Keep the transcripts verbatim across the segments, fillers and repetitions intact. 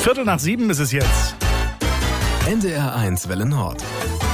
Viertel nach sieben ist es jetzt. N D R eins Welle Nord.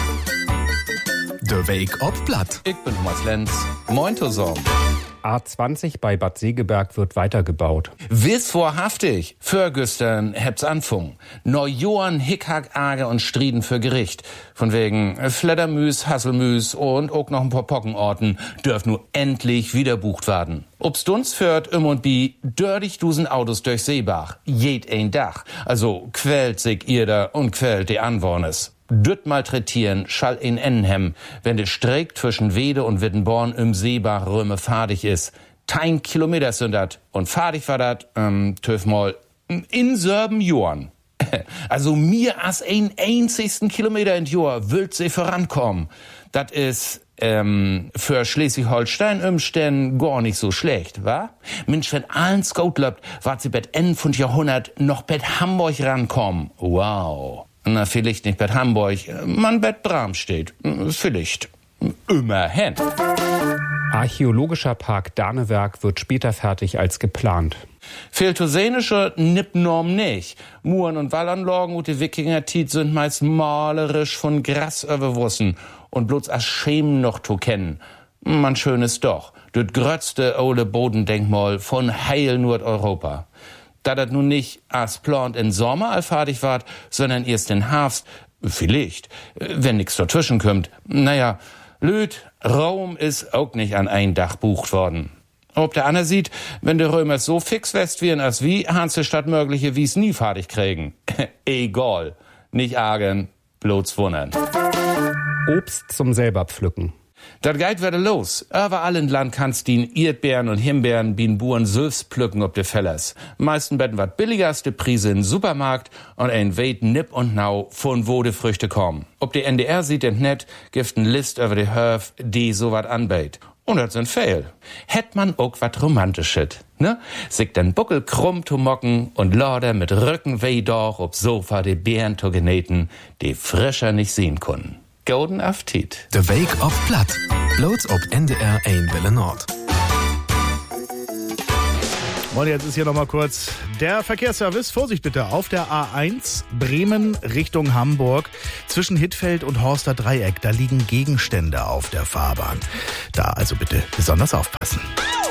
Der Weg ob Blatt. Ich bin Thomas Lenz. Moin zusammen. A zwanzig bei Bad Segeberg wird weitergebaut. Wiss vorhaftig, Förgüstern hebt's anfung. Neujohann Hickhack, Age und Strieden für Gericht. Von wegen Fledermüs, Hasselmüs und auch noch ein paar Pockenorten dürft nur endlich wieder bucht werden. Ob's Dunst führt im und bi dördig dusen Autos durch Seebach. Jed ein Dach. Also quält sich ihr da und quält die Anwohners. Düt malträtieren schall in Ennenhem, wenn der Streik zwischen Wede und Wittenborn im Seebach Röme fadig ist. Tein Kilometer sind dat und fadig war dat, ähm, töf mal, in Sörben Johann. Also mir as ein einzigsten Kilometer in Johr wild sie vorankommen. Dat is, ähm, für Schleswig-Holstein umständen gar nicht so schlecht, wa? Mensch, wenn allen Scout löbt, wart sie bet Ende von Jahrhundert noch bet Hamburg rankommen. Wow. Na, vielleicht nicht bei Hamburg, man bei Bramstedt. Vielleicht. Immerhin. Archäologischer Park Danewerk wird später fertig als geplant. Philtosenische Nippnorm nicht. Muren und Wallanlagen und die Wikinger-Tit sind meist malerisch von Gras überwussen und bloß als Schemen noch zu kennen. Man schönes doch. Das grötzte ole Bodendenkmal von heil Nordeuropa. Da das nun nicht als plant in Sommer allfertig ward, sondern erst in Herbst, vielleicht, wenn nix dazwischen kommt. Naja, Lüd, Rom ist auch nicht an ein Dach bucht worden. Ob der Anne sieht, wenn der Römer so fix west wären als wie, hans die Stadt mögliche wie's nie fertig kriegen. Egal, nicht argen, bloß wundern. Obst zum selber pflücken. Dat geht wieder los. Überall in Land kannst die Erdbeeren und Himbeeren bien Buren Sülfs pflücken ob de Fellers. Meisten betten wat billigerste Prise in Supermarkt und ein weit nipp und nau von wo de Früchte kommen. Ob die N D R sieht ent net, gibt n List über de Höf, die so wat anbeit. Und das sind Fehl. Hätt man auch wat Romantisches, ne? Sich den Buckel krumm zu mocken und Lorder mit Rücken weh doch ob Sofa de Beeren zu genähten, die frischer nicht sehen können. Golden Appetit. Der Weg ob Blatt. Bloß ob N D R eins Welle Nord. Und jetzt ist hier nochmal kurz der Verkehrsservice. Vorsicht bitte auf der A eins Bremen Richtung Hamburg. Zwischen Hittfeld und Horster Dreieck, da liegen Gegenstände auf der Fahrbahn. Da also bitte besonders aufpassen.